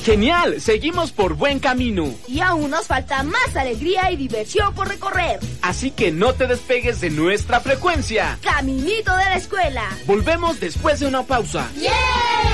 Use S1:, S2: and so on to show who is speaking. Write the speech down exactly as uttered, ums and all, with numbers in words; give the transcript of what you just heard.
S1: ¡Genial! Seguimos por buen camino.
S2: Y aún nos falta más alegría y diversión por recorrer.
S1: Así que no te despegues de nuestra frecuencia.
S2: Caminito de la escuela.
S1: Volvemos después de una pausa.
S2: ¡Yeah!